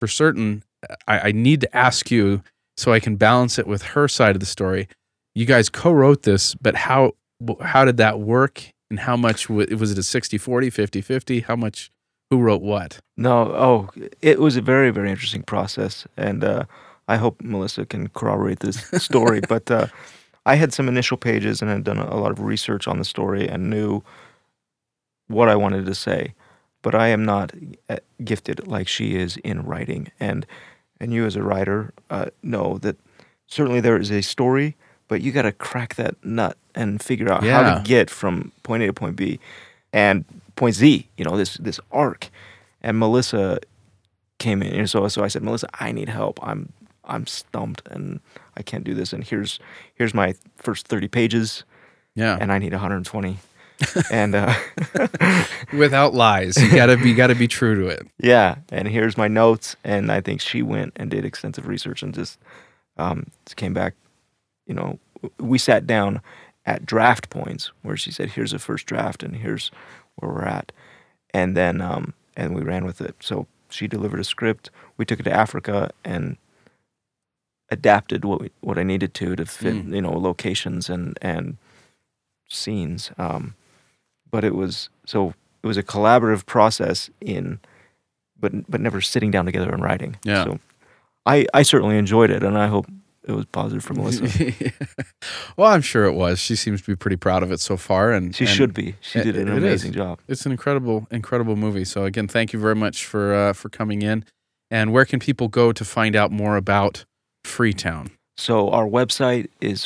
for certain, I need to ask you so I can balance it with her side of the story. You guys co-wrote this, but how did that work? And how much was it a 60-40, 50-50? How much, who wrote what? No, it was a very, very interesting process, and I hope Melissa can corroborate this story. But I had some initial pages and had done a lot of research on the story and knew what I wanted to say, but I am not gifted like she is in writing. And you as a writer know that certainly there is a story, but you got to crack that nut and figure out how to get from point A to point B and point Z, this arc. And Melissa came in, and so I said, Melissa, I need help. I'm stumped and I can't do this. And here's my first 30 pages. Yeah. And I need 120. And without lies, you gotta be true to it. Yeah. And here's my notes. And I think she went and did extensive research and just came back. We sat down at draft points where she said, here's a first draft and here's where we're at. And then and we ran with it. So she delivered a script. We took it to Africa and adapted what I needed to fit, locations and scenes. But it was a collaborative process but never sitting down together and writing. Yeah. So I certainly enjoyed it, and I hope it was positive for Melissa. Well, I'm sure it was. She seems to be pretty proud of it so far, and she should be. She did an amazing job. It's an incredible movie. So again, thank you very much for coming in. And where can people go to find out more about Freetown? So our website is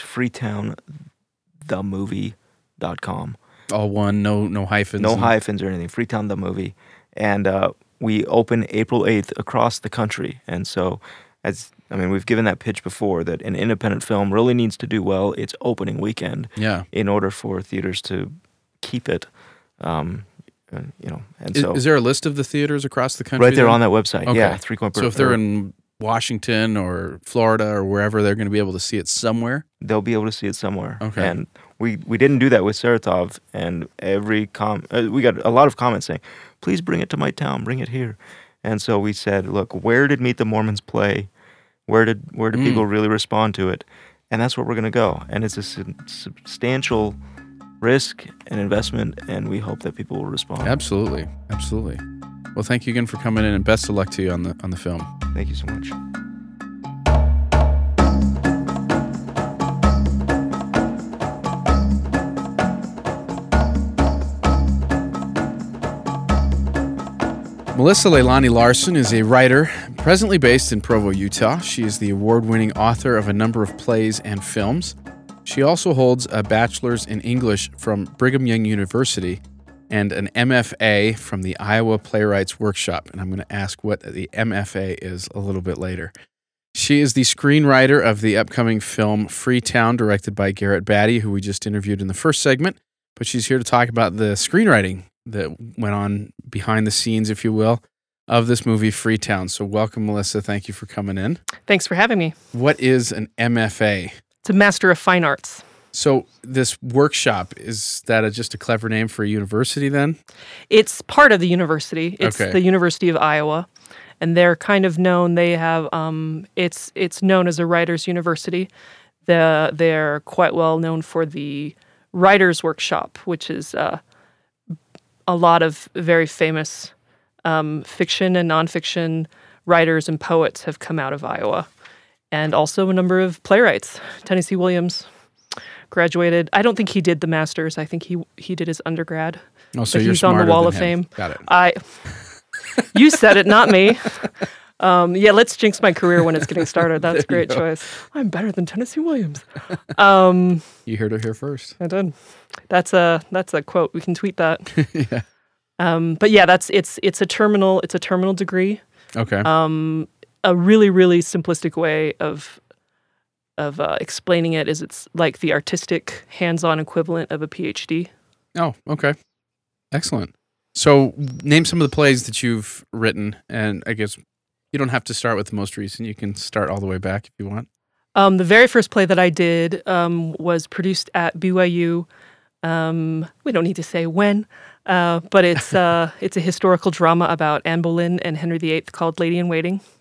freetownthemovie.com. All one, no hyphens. No hyphens or anything. Freetown the Movie. And we open April 8th across the country. And so we've given that pitch before that an independent film really needs to do well its opening weekend. Yeah. In order for theaters to keep it. Is there a list of the theaters across the country? Right there on that website. Okay. Yeah. So if they're in Washington or Florida or wherever, they're going to be able to see it somewhere? They'll be able to see it somewhere. Okay. And we didn't do that with Saratov, and we got a lot of comments saying, please bring it to my town, bring it here. And so we said, look, where did Meet the Mormons play? Where did people really respond to it? And that's where we're going to go. And it's a substantial risk and investment, and we hope that people will respond. Absolutely. Well, thank you again for coming in, and best of luck to you on the film. Thank you so much. Melissa Leilani Larson is a writer presently based in Provo, Utah. She is the award-winning author of a number of plays and films. She also holds a bachelor's in English from Brigham Young University and an MFA from the Iowa Playwrights Workshop. And I'm going to ask what the MFA is a little bit later. She is the screenwriter of the upcoming film Freetown, directed by Garrett Batty, who we just interviewed in the first segment. But she's here to talk about the screenwriting that went on behind the scenes, if you will, of this movie Freetown. So welcome, Melissa. Thank you for coming in. Thanks for having me. What is an MFA? It's a Master of Fine Arts. So this workshop, is that just a clever name for a university then? It's part of the university. It's the University of Iowa. And they're kind of known, they have, it's known as a writer's university. They're quite well known for the Writer's Workshop, which is a lot of very famous fiction and nonfiction writers and poets have come out of Iowa. And also a number of playwrights. Tennessee Williams graduated. I don't think he did the master's. I think he did his undergrad. Oh, so but you're he's on the smarter Wall than of him. Fame. Got it. You said it, not me. Let's jinx my career when it's getting started. That's a great choice. I'm better than Tennessee Williams. You heard it here first. I did. That's a quote. We can tweet that. Yeah. But yeah, it's a terminal degree. Okay. A really, really simplistic way of explaining it is it's like the artistic hands-on equivalent of a PhD. Oh, okay. Excellent. So name some of the plays that you've written, and I guess you don't have to start with the most recent. You can start all the way back if you want. The very first play that I did was produced at BYU. We don't need to say when, but it's a historical drama about Anne Boleyn and Henry VIII called Lady in Waiting.